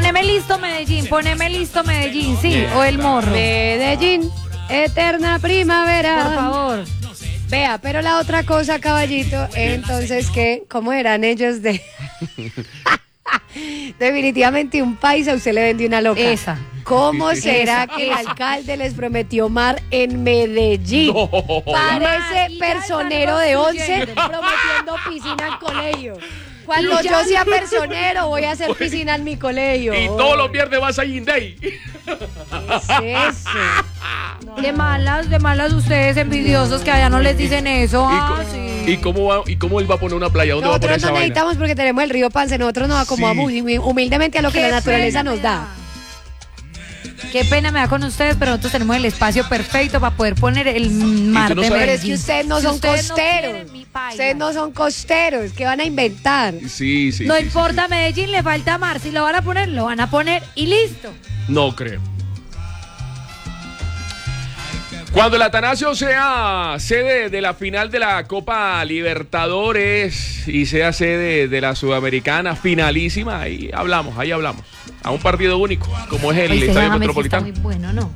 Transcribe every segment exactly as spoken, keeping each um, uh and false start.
Poneme listo, Medellín, poneme listo, Medellín, sí, o el morro. Medellín, eterna primavera. Por favor. Vea, pero la otra cosa, caballito, es entonces que, ¿cómo eran ellos de...? Definitivamente un país a usted le vendió una loca. Esa. ¿Cómo será Esa, que esa. el alcalde les prometió mar en Medellín? No. Parece María, personero están de once construyendo. prometiendo piscina en colegio. Cuando yo sea personero voy a hacer piscina en mi colegio. Y todos los viernes vas a Inday. ¿Qué es eso? De malas, de malas ustedes envidiosos que allá no les dicen eso. Ah, sí. ¿Y cómo, va, ¿Y cómo él va a poner una playa? ¿Dónde va a poner Nosotros esa no vaina? necesitamos porque tenemos el río Pance, nosotros nos acomodamos Sí. humi- humildemente a lo que Qué la naturaleza pena nos me da. Qué pena me da con ustedes, pero nosotros tenemos el espacio perfecto para poder poner el mar no de sabes- Pero es que Medellín. ustedes no Si son ustedes no costeros. quieren mi paila. Ustedes no son costeros. ¿Qué van a inventar? Sí, sí. No sí, sí, importa, Medellín le falta mar. Si lo van a poner, lo van a poner y listo. sí. No creo. Cuando el Atanasio sea sede de la final de la Copa Libertadores y sea sede de la Sudamericana finalísima, ahí hablamos, ahí hablamos. A un partido único, como es el Ese Estadio James sí está Metropolitano. muy bueno, ¿no?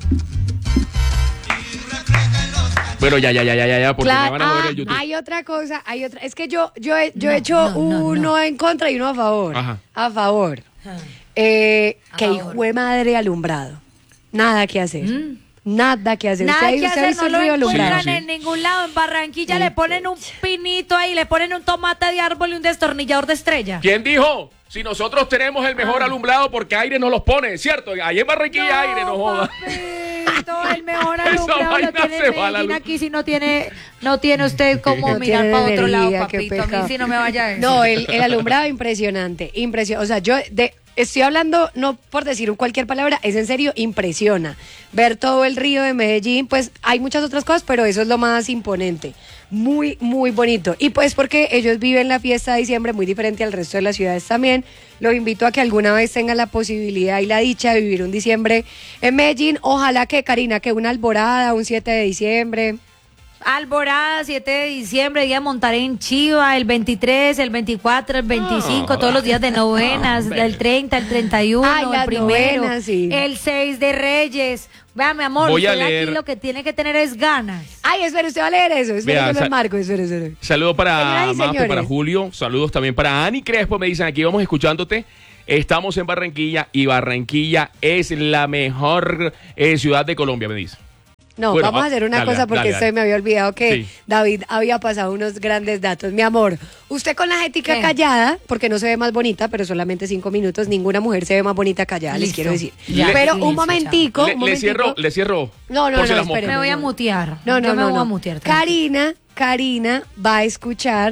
Bueno, ya, ya, ya, ya, ya, ya, porque Claro, me van a joder ah, el YouTube. hay otra cosa, hay otra. Es que yo, yo, he, yo he No, hecho no, no, uno no. en contra y uno a favor. Ajá. A favor. Eh, A que favor. hijo de madre alumbrado. Nada que hacer. Mm. Nada que hacer. Nada ¿Usted, que usted ha hacer, visto no el lo río alumbrado? encuentran Sí, sí. en ningún lado. En Barranquilla le ponen un pinito ahí, le ponen un tomate de árbol y un destornillador de estrella. ¿Quién dijo? Si nosotros tenemos el mejor Ah. alumbrado porque aire nos los pone, ¿cierto? Ahí en Barranquilla aire no joda. papito, el mejor Esa alumbrado vaina lo tiene se va a la Medellín luz. aquí si no tiene, no tiene usted como No mirar tiene para otro lado, energía, qué papito. A mí pecado. sí no me vaya a decir. No, el, el alumbrado impresionante, impresionante. O sea, yo de, estoy hablando, no por decir cualquier palabra, es en serio, impresiona. Ver todo el río de Medellín, pues hay muchas otras cosas, pero eso es lo más imponente. Muy, muy bonito. Y pues porque ellos viven la fiesta de diciembre muy diferente al resto de las ciudades también. Los invito a que alguna vez tengan la posibilidad y la dicha de vivir un diciembre en Medellín. Ojalá que, Karina, que una alborada, un siete de diciembre. Alborada, siete de diciembre, día de montar en Chiva, el veintitrés, el veinticuatro, el veinticinco, Ah. todos los días de novenas, Hombre. el treinta, el treinta y uno, Ay, el las primero, novenas, sí. el seis de Reyes. Vea, mi amor, Voy a usted leer- aquí lo que tiene que tener es ganas. Ay, espere, usted va a leer eso. Espere, Vea, yo lo sa- enmarco, espere, espere. Saludos para Señoras y Mafe, señores. para Julio. Saludos también para Ani Crespo. Me dicen aquí, vamos escuchándote. Estamos en Barranquilla y Barranquilla es la mejor eh, ciudad de Colombia, me dice. No, Bueno, vamos a ah, hacer una dale, cosa porque dale, dale. usted me había olvidado que Sí. David había pasado unos grandes datos. Mi amor, usted con la jetica ¿Qué? callada, porque no se ve más bonita, pero solamente cinco minutos, ninguna mujer se ve más bonita callada, les Listo. quiero decir. Ya, pero listo, un momentico, Le, un le momentico. cierro, le cierro. No, no, por si no, las espere. moscas. Me voy a no. mutear. No, no, Yo me no, voy no. a mutear. tranquilo. Karina, Karina va a escuchar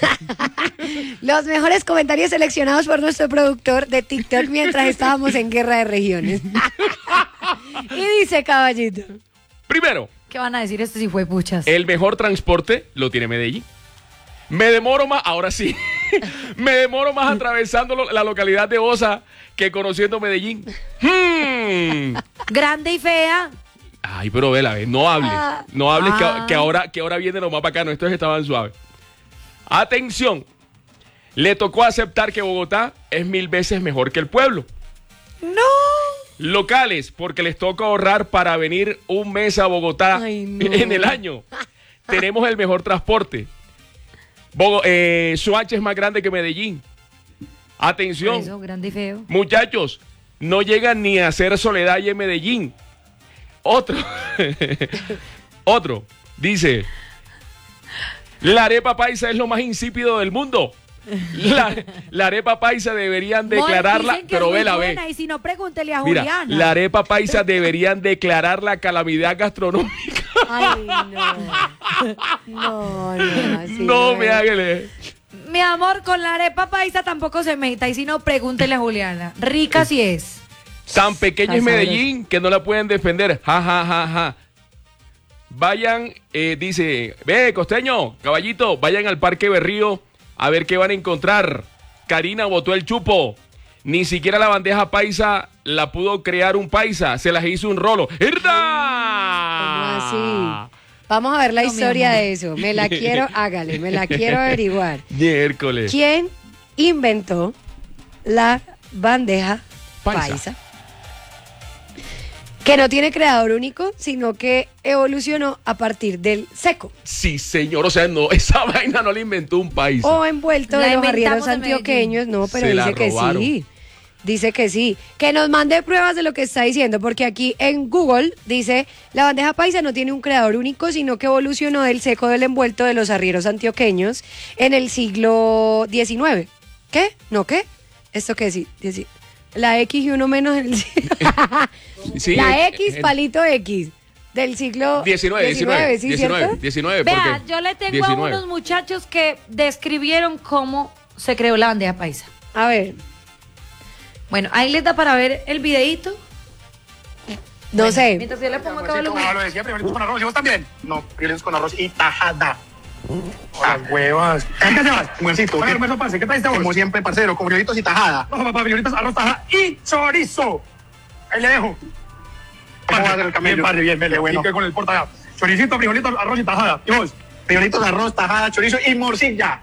los mejores comentarios seleccionados por nuestro productor de TikTok mientras estábamos en Guerra de Regiones. Y dice, caballito. Primero, ¿Qué van a decir estos hijuepuchas? el mejor transporte lo tiene Medellín. Me demoro más, ahora sí, me demoro más atravesando lo- la localidad de Osa que conociendo Medellín. Hmm. Grande y fea. Ay, pero vela, ve, no hables. No hables que- Ah. que, ahora, que ahora viene lo más bacano. Estos estaban suaves. Atención. Le tocó aceptar que Bogotá es mil veces mejor que el pueblo. No. Locales, porque les toca ahorrar para venir un mes a Bogotá Ay, no. en el año. Tenemos el mejor transporte. Bogo- eh, Soacha es más grande que Medellín. Atención. Eso, grande y feo. Muchachos, no llegan ni a hacer Soledad y en Medellín. Otro. Otro. Dice, la arepa paisa es lo más insípido del mundo. La, la arepa paisa deberían declararla, Dicen que pero es muy vela, ve. buena, y si no, pregúntele a Mira, Juliana. la arepa paisa deberían declarar la calamidad gastronómica. Ay, no. No, no, así No es. me hágale. Mi amor, con la arepa paisa tampoco se meta. Y si no, pregúntele a Juliana. Rica sí es. Tan pequeño es Está Medellín que no la pueden defender. Ja, ja, ja, ja. Vayan, eh, dice, ve, costeño, caballito, vayan al Parque Berrío a ver qué van a encontrar. Karina botó el chupo. Ni siquiera la bandeja paisa la pudo crear un paisa. Se las hizo un rolo. ¡Herda! ¿Cómo así? Vamos a ver la No, mi historia amor. de eso. Me la quiero, hágale, me la quiero averiguar. Miércoles. ¿Quién inventó la bandeja paisa. paisa. Que no tiene creador único, sino que evolucionó a partir del seco. Sí, señor, o sea, no, esa vaina no la inventó un paisa. O envuelto La de los inventamos arrieros en Medellín. antioqueños, no, pero Se la dice que robaron. sí. Dice que sí. Que nos mande pruebas de lo que está diciendo, porque aquí en Google dice, la bandeja paisa no tiene un creador único, sino que evolucionó del seco del envuelto de los arrieros antioqueños en el siglo diecinueve. ¿Qué? ¿No qué? ¿Esto qué es? Dieci- La X y uno menos en el... Sí, la eh, X, eh, palito X, del siglo diecinueve, diecinueve, ¿sí, diecinueve, cierto? diecinueve, Vea, porque yo le tengo diecinueve. a unos muchachos que describieron cómo se creó la bandeja paisa. A ver, Bueno, ahí les da para ver el videito. no Bueno, sé. Mientras yo le pongo todo el Como lo decía, frijolitos con arroz, ¿y vos también? No, frijolitos con arroz y tajada. Las huevas. ¿Qué te llevas? Muercito. ¿Qué almuerzo, parce? ¿Qué trajiste vos? Como siempre, parcero, con frijolitos y tajada. No, papá, frijolitos, arroz, tajada y chorizo. Ahí le dejo. ¿Cómo va a ser el camello? Bien, padre, bien, bien, bueno. ¿Y qué con el porta allá? Choricito, frijolitos, arroz y tajada. ¿Y vos? Frijolitos, arroz, tajada, chorizo y morcilla.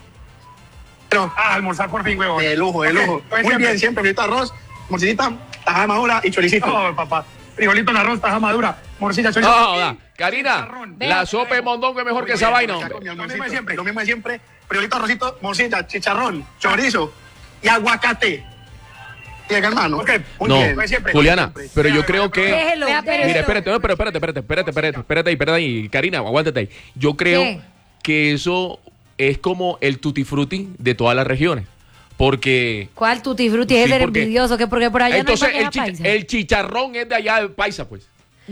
Pero, ah, almorzar por fin, huevón. De lujo, de Ok, lujo. pues Muy siempre. bien, siempre, frijolito, arroz, morcillita, tajada madura y choricito. No, papá. Frijolito en arroz, taja madura, morcilla, chorizo. No, y joda. Karina, chicharrón. la sopa de mondongo es mejor que esa vaina, hombre. Con mi Lo almuercito. mismo de siempre. Lo mismo de siempre. Frijolito, arrocito, morcilla, chicharrón, chorizo y aguacate. Bien, hermano. Ok, Muy No, bien. Pues siempre. Juliana, Siempre. pero yo creo que... Déjelo, Vea, pero- Mira, déjelo. espérate, no, pero espérate, espérate, espérate, espérate, espérate ahí, espérate ahí. Karina, aguántate ahí. Yo creo ¿Qué? que eso es como el tutti frutti de todas las regiones. Porque... ¿Cuál tutti frutti? Es Sí, ser porque- envidioso, que porque por allá Entonces, no hay el, bandeja chicha- paisa. el chicharrón es de allá de Paisa, pues.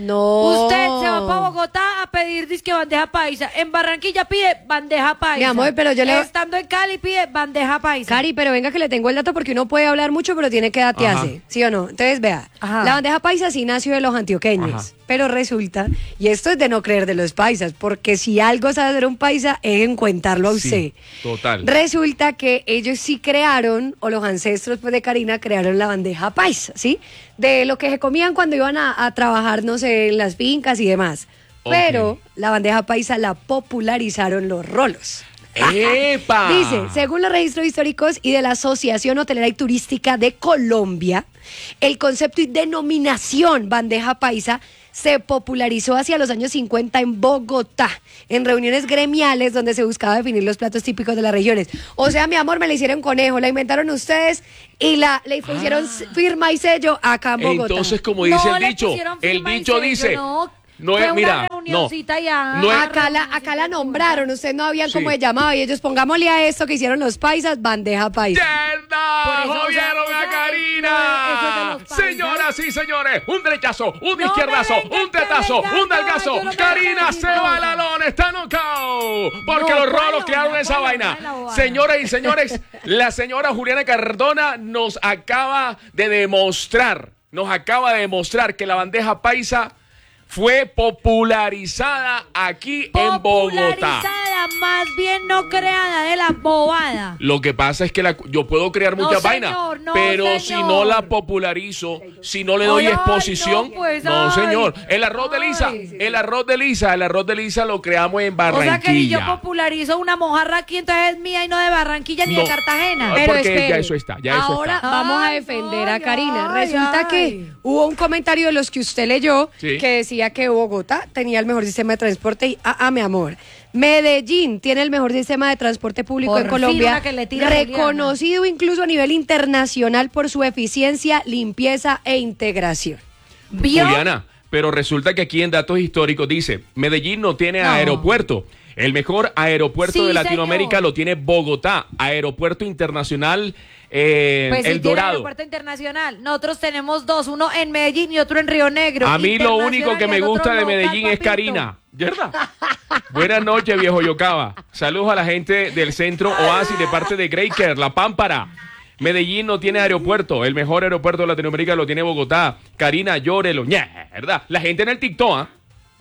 No. Usted se va para Bogotá a pedir disque bandeja paisa. En Barranquilla pide bandeja paisa. Mi amor, pero yo le- Estando en Cali pide bandeja paisa. Cari, pero venga que le tengo el dato porque uno puede hablar mucho, pero tiene que datearse, Ajá. ¿sí o no? Entonces, vea, Ajá. la bandeja paisa sí nació de los antioqueños, Ajá. pero resulta, y esto es de no creer de los paisas, porque si algo sabe hacer un paisa es en cuentarlo a usted. Sí, total. Resulta que ellos sí crearon, o los ancestros pues, de Karina crearon la bandeja paisa, ¿sí? De lo que se comían cuando iban a, a trabajar, no sé, en las fincas y demás. Ok. Pero la bandeja paisa la popularizaron los rolos. ¡Epa! Dice, según los registros históricos y de la Asociación Hotelera y Turística de Colombia, el concepto y denominación bandeja paisa se popularizó hacia los años cincuenta en Bogotá, en reuniones gremiales donde se buscaba definir los platos típicos de las regiones. O sea, mi amor, me la hicieron conejo, la inventaron ustedes y la le pusieron firma y sello acá en Bogotá. Entonces, como dice No el le dicho, pusieron el firma y dicho sello, dice... no. No Fue es, una mira, no, reunioncita ya. no es- Acá la, acá la nombraron, usted no habían Sí. como llamado y ellos pongámosle a esto que hicieron los paisas, bandeja paisa. ¡Yerda! Por eso, ¡Jodieron o sea, a eso- Karina! eso es de los paisas. Señoras y señores, un derechazo, un me izquierdazo, vengan un tetazo, que un vengan, nalgazo. yo no me Karina voy se a va decir la lona, está nocao. Porque No, los ¿cuál rolos quedaron lona? en esa ¿Cuál vaina. lona? La bobada. Señoras y señores, la señora Juliana Cardona nos acaba de demostrar, nos acaba de demostrar que la bandeja paisa fue popularizada aquí en Bogotá. Popularizada, más bien no creada de la bobada. Lo que pasa es que la- yo puedo crear No, muchas señor, vainas, no, pero si señor. no la popularizo, si no le doy Ay, exposición, no, pues, no, ay. señor. El arroz de Lisa, Ay. el arroz de Lisa, el arroz de Lisa lo creamos en O Barranquilla. sea que si yo popularizo una mojarra aquí, entonces es mía y no de Barranquilla ni No. de Cartagena. Ah, Pero porque espere, ya eso está, ya eso ahora está. vamos a Ay, defender ay, a Karina. ay, Resulta ay. que hubo un comentario de los que usted leyó Sí. que decía que Bogotá tenía el mejor sistema de transporte y, ah, ah, mi amor, Medellín tiene el mejor sistema de transporte público Por en fin Colombia, una que le tira a reconocido incluso a nivel internacional por su eficiencia, limpieza e integración. ¿Vio? Juliana, pero resulta que aquí en datos históricos dice, Medellín no tiene No. aeropuerto. El mejor aeropuerto Sí, de Latinoamérica señor. lo tiene Bogotá, Aeropuerto Internacional eh, Pues sí, El tiene Dorado. aeropuerto internacional. Nosotros tenemos dos, uno en Medellín y otro en Río Negro. A mí lo Internacional único que y me el otro gusta de local, Medellín es papito. Karina, ¿verdad? Buenas noches, viejo Yocaba. Saludos a la gente del centro Oasis de parte de Graker, La Pámpara. Medellín no tiene aeropuerto. El mejor aeropuerto de Latinoamérica lo tiene Bogotá. Karina, llórelo. ¿Verdad? La gente en el TikTok, ¿ah?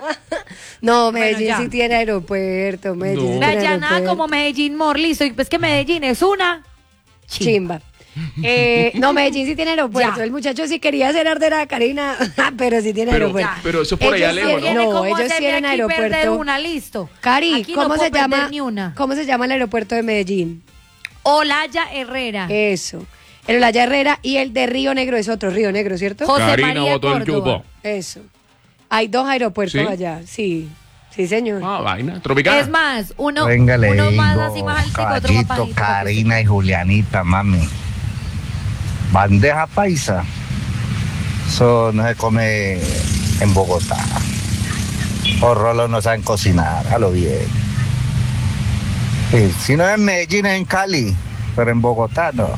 No, Bueno, Medellín ya. sí tiene aeropuerto, Medellín No. sí Vea, tiene ya nada aeropuerto. como Medellín Mor, listo. Y pues que Medellín es una Chimba. Eh, no, Medellín sí tiene aeropuerto. Ya. El muchacho sí quería hacer arder a Karina, pero sí tiene Pero, aeropuerto. pero eso es por allá Ellos lejos, tienen- ¿no? No, ¿Cómo ellos hacerme tienen aquí perder aeropuerto. una, listo. Cari, Aquí no ¿cómo puedo se perder llama? ni una. ¿Cómo se llama el aeropuerto de Medellín? Olaya Herrera. Eso. el Olaya Herrera y el de Río Negro es otro, Río Negro, ¿cierto? José Karina María botó el Córdoba. cupo. Eso. Hay dos aeropuertos ¿Sí? allá, sí, sí señor. Ah, vaina. Tropicana. Es más, uno, Venga, le uno más digo, así más altico, otro más Caballito, bajito. Karina y Julianita, mami. Bandeja paisa. Eso no se come en Bogotá. Los rolos no saben cocinar, a lo bien. Sí, si no es en Medellín, es en Cali, pero en Bogotá no.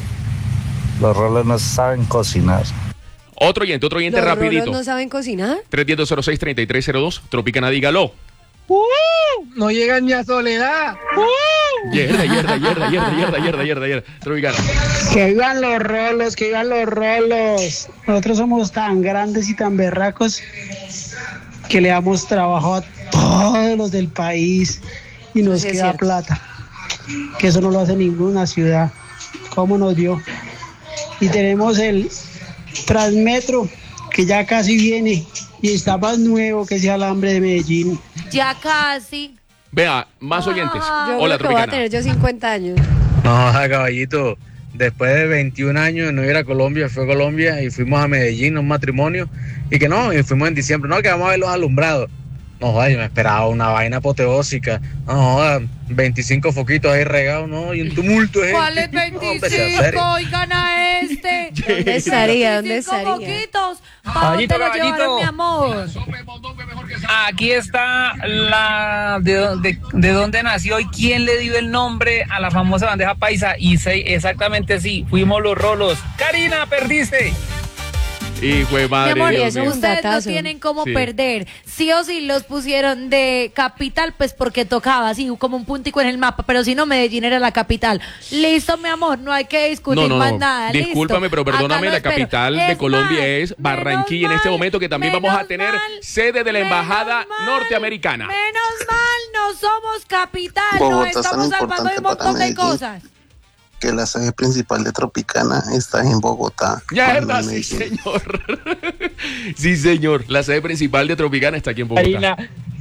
Los rolos no saben cocinar. Otro oyente, otro oyente ¿Los rapidito. rolos no saben cocinar? tres uno cero, cero seis, tres tres cero dos. Tropicana, dígalo. ¡Uh! No llegan ni a Soledad. ¡Uh! Yerda, yerda, yerda, yerda, yerda, yerda, yerda, yerda. Tropicana. Que vivan los rolos, que vivan los rolos. Nosotros somos tan grandes y tan berracos que le damos trabajo a todos los del país y nos Sí, es queda cierto. plata. Que eso no lo hace ninguna ciudad. ¿Cómo nos dio? Y tenemos el Transmetro que ya casi viene y está más nuevo que ese alambre de Medellín. Ya casi. Vea, más oyentes. Ah. Yo Hola, creo que voy a Tropicana. tener yo cincuenta años. No, caballito, después de veintiún años no ir a Colombia, fue a Colombia y fuimos a Medellín a un matrimonio y que no, y fuimos en diciembre, no, que vamos a ver los alumbrados. No, joder, yo me esperaba una vaina apoteósica, no, joder, veinticinco foquitos ahí regados, no, y un tumulto. de ¿Cuál es gente. No, hombre, sea serio. veinticinco? Oigan a este. ¿Dónde estaría? ¿Dónde veinticinco estaría? poquitos. ¿Para Caballito, dónde lo caballito. llevaron, mi amor? Aquí está la de, de, de dónde nació y quién le dio el nombre a la famosa bandeja paisa. Y sé exactamente sí, fuimos los rolos. Karina, perdiste. Hijo de Mi madre, amor, Dios mío. un ustedes no datazo. tienen cómo Sí. perder. Sí o sí los pusieron de capital, pues porque tocaba así, como un puntico en el mapa. Pero si no, Medellín era la capital. Listo, mi amor, no hay que discutir No, no, más no. nada. listo. Discúlpame, pero Acá perdóname, lo la espero. capital de Es Colombia más, es Barranquilla en menos este mal, momento, que también vamos a menos tener mal, sede de la menos embajada mal, norteamericana. Menos mal, no somos capital, Bogotá nos es tan estamos salvando importante de un montón para de Medellín. cosas. Que la sede principal de Tropicana está en Bogotá. Ya, no verdad, en sí, Medellín. señor. Sí, señor. La sede principal de Tropicana está aquí en Bogotá. Karina,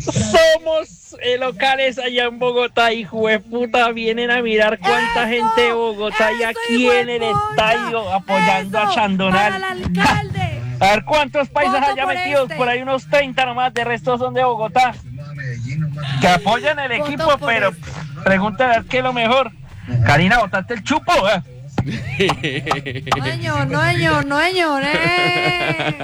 somos eh, locales allá en Bogotá, hijo de puta, vienen a mirar cuánta Eso, gente de Bogotá hay eso, aquí en el hijueputa, estadio apoyando eso, a Chandonal. para el alcalde. A ver cuántos paisas Voto allá por metidos, este. por ahí unos treinta nomás, de resto son de Bogotá. Que apoyan el Voto equipo, por pero este. pregúntale a ver qué es lo mejor. Karina, ¿botaste el chupo? ¿Eh? No, señor, no, señor, no, señor. eh.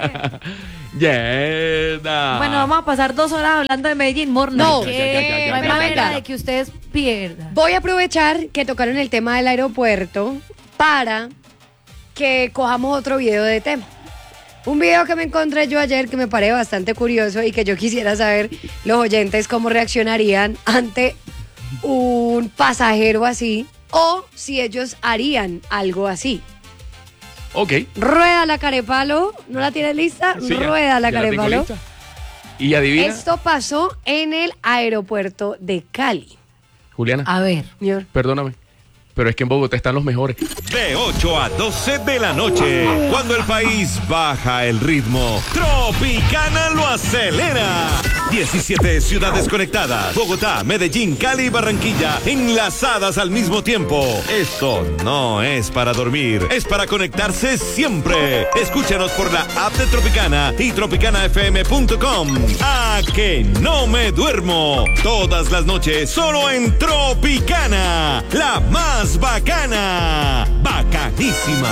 Yerda. Bueno, vamos a pasar dos horas hablando de Medellín, Morno. No, que ya, ya, ya, ya, no hay ya, manera ya. de que ustedes pierdan. Voy a aprovechar que tocaron el tema del aeropuerto para que cojamos otro video de tema. Un video que me encontré yo ayer que me parece bastante curioso y que yo quisiera saber los oyentes cómo reaccionarían ante un pasajero así o si ellos harían algo así. Ok. Rueda la carepalo, ¿no la tienes lista? Sí, ya, Rueda la ya la tengo carepalo. lista. Y adivina, Esto pasó en el aeropuerto de Cali. Juliana, A ver. Señor. perdóname, pero es que en Bogotá están los mejores. De ocho a doce de la noche, cuando el país baja el ritmo, Tropicana lo acelera. diecisiete ciudades conectadas, Bogotá, Medellín, Cali y Barranquilla, enlazadas al mismo tiempo. Esto no es para dormir, es para conectarse siempre. Escúchanos por la app de Tropicana y tropicana f m punto com. A que no me duermo. Todas las noches, solo en Tropicana, la más bacana. Bacanísima.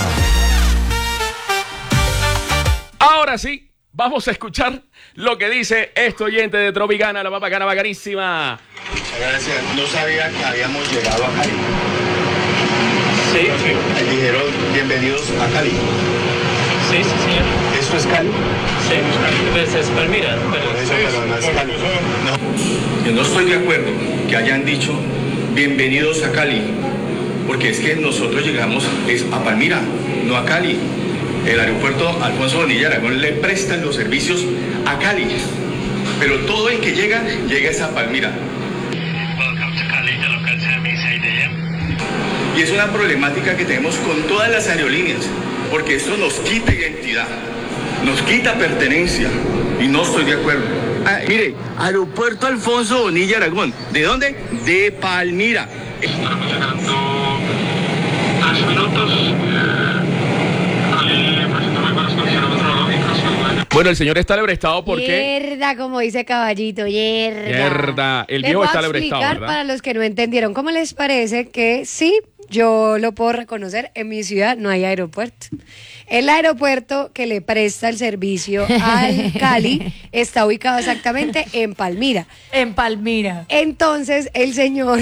Ahora sí, vamos a escuchar lo que dice este oyente de Tropicana, la más bacana, bacanísima. Gracias. No sabía que habíamos llegado a Cali. Sí, Me dijeron bienvenidos a Cali. sí, sí, señor. ¿Esto es Cali? Sí, pues es Palmira, Por eso, pero no es Cali. No. Yo no estoy de acuerdo que hayan dicho bienvenidos a Cali, porque es que nosotros llegamos es a Palmira, no a Cali. El aeropuerto Alfonso Bonilla Aragón le prestan los servicios a Cali, pero todo el que llega, llega es a Palmira. Y es una problemática que tenemos con todas las aerolíneas, porque esto nos quita identidad, nos quita pertenencia, y no estoy de acuerdo. Ah, mire, Aeropuerto Alfonso Bonilla Aragón, ¿de dónde? De Palmira. Estamos llegando tres minutos. Bueno, el señor está alebrestado porque... Mierda, como dice Caballito, mierda. Mierda, el Les viejo voy a está alebrestado, explicar ¿verdad? para los que no entendieron, ¿cómo les parece que sí, yo lo puedo reconocer, en mi ciudad no hay aeropuerto? El aeropuerto que le presta el servicio al Cali está ubicado exactamente en Palmira. En Palmira. Entonces, el señor...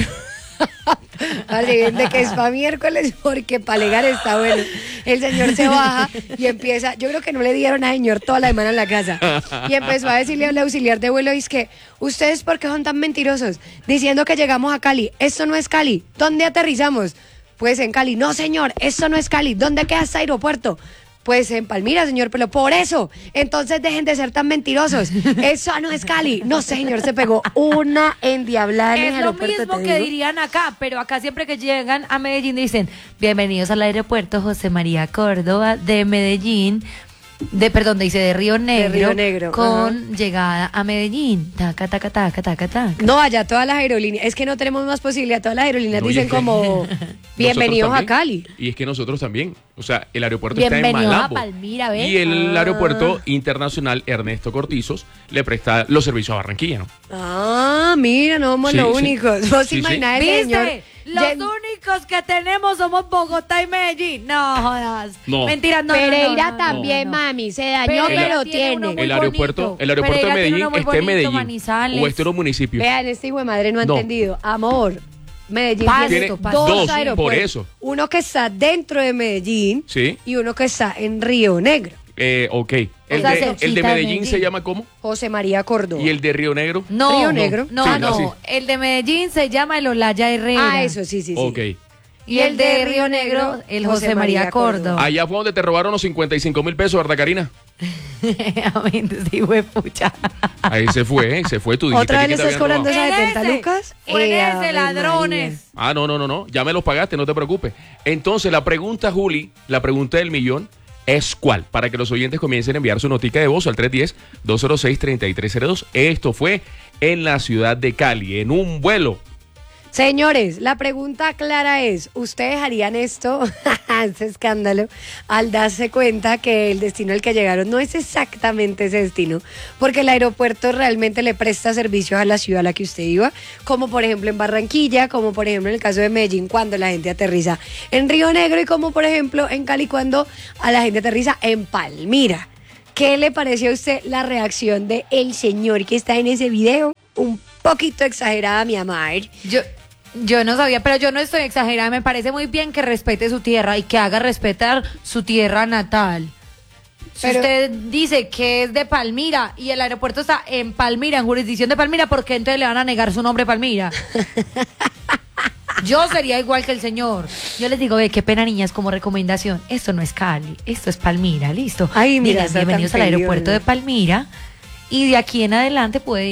Vale, de que es para miércoles porque para alegar está bueno. El señor se baja y empieza, yo creo que no le dieron a señor toda la semana en la casa. Y empezó a decirle al auxiliar de vuelo, es que, ¿ustedes por qué son tan mentirosos? Diciendo que llegamos a Cali. Esto no es Cali. ¿Dónde aterrizamos? Pues en Cali. No, señor, esto no es Cali. ¿Dónde queda este aeropuerto? Pues en Palmira, señor, pero por eso. Entonces dejen de ser tan mentirosos. Eso no es Cali. No, señor, se pegó una endiablada en el Es lo aeropuerto. mismo te que digo. dirían acá, pero acá siempre que llegan a Medellín dicen, bienvenidos al aeropuerto José María Córdoba de Medellín, de perdón, dice de Río Negro, Río Negro, con llegada a Medellín. Taca, taca, taca, taca, taca. No, allá todas las aerolíneas, es que no tenemos más posibilidad, todas las aerolíneas No, y dicen es que como bienvenidos a nosotros también. Cali. Y es que nosotros también. O sea, el aeropuerto Bienvenidos está en a Malambo. Palmira, ¿ves? Y el Ah. aeropuerto internacional Ernesto Cortizos le presta los servicios a Barranquilla, ¿no? Ah, mira, no somos Sí, los sí. únicos. Vos Sí, sí. imaginás el señor. ¿Viste? Los Yen- únicos que tenemos somos Bogotá y Medellín. No jodas. No. Mentira, no. no, Pereira no, no, también, no, no. mami, se dañó, Pereira pero tiene uno tiene. muy El aeropuerto, bonito. el aeropuerto de Pereira tiene Medellín uno muy está en bonito, Medellín. Manizales. O este era un municipio. Vean, este hijo de madre no ha No. entendido. Amor, Medellín Pasto, tiene pasto. dos, Dos, aeropuertos. por eso. Uno que está dentro de Medellín Sí. y uno que está en Río Negro. Eh, ok. El, sea, de, cerquita el de de Medellín Medellín. se llama ¿cómo? José María Córdoba. ¿Y el de Río Negro? No, Río no, Negro. No, Sí, no. así. El de Medellín se llama el Olaya Herrera. Ah, eso, sí, sí, sí. Ok. Y el de Río Negro, el José María Córdoba. Allá fue donde te robaron los cincuenta y cinco mil pesos, ¿verdad, Karina? Amén, sí, güey, pucha. Ahí se fue, se fue. Tú dijiste ¿Otra vez que le te estás habían cobrando robado. esa de En setenta ese, lucas? fue en Eh, ese, Ave ladrones. María. Ah, no, no, no, no. Ya me los pagaste, no te preocupes. Entonces, la pregunta, Juli, la pregunta del millón es ¿cuál? Para que los oyentes comiencen a enviar su notica de voz al tres uno cero, dos cero seis, tres tres cero dos. Esto fue en la ciudad de Cali, en un vuelo. Señores, la pregunta clara es, ¿ustedes harían esto, ese escándalo, al darse cuenta que el destino al que llegaron no es exactamente ese destino? Porque el aeropuerto realmente le presta servicios a la ciudad a la que usted iba, como por ejemplo en Barranquilla, como por ejemplo en el caso de Medellín cuando la gente aterriza en Río Negro y como por ejemplo en Cali cuando a la gente aterriza en Palmira. ¿Qué le pareció a usted la reacción de el señor que está en ese video? Un poquito exagerada, mi amor. Yo, yo no sabía, pero yo no estoy exagerada. Me parece muy bien que respete su tierra y que haga respetar su tierra natal. Si Pero- usted dice que es de Palmira y el aeropuerto está en Palmira, en jurisdicción de Palmira, ¿por qué entonces le van a negar su nombre Palmira? Yo sería igual que el señor. Yo les digo, ve, qué pena, niñas, como recomendación. Esto no es Cali, esto es Palmira, listo. Ay, mira, Digan, está tan bienvenidos al aeropuerto peleona. de Palmira y de aquí en adelante puede